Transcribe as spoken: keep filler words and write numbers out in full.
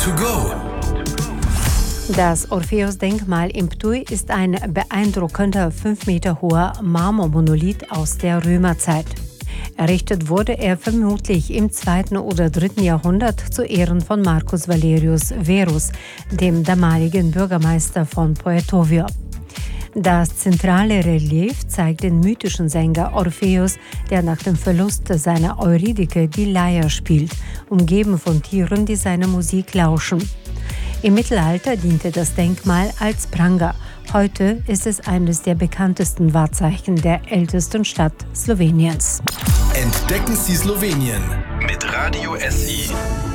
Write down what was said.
to go. Das Orpheus-Denkmal im Ptuj ist ein beeindruckender fünf Meter hoher Marmormonolith aus der Römerzeit. Errichtet wurde er vermutlich im zweiten oder dritten Jahrhundert zu Ehren von Marcus Valerius Verus, dem damaligen Bürgermeister von Poetovio. Das zentrale Relief zeigt den mythischen Sänger Orpheus, der nach dem Verlust seiner Eurydike die Leier spielt, umgeben von Tieren, die seiner Musik lauschen. Im Mittelalter diente das Denkmal als Pranger. Heute ist es eines der bekanntesten Wahrzeichen der ältesten Stadt Sloweniens. Entdecken Sie Slowenien mit Radio S I.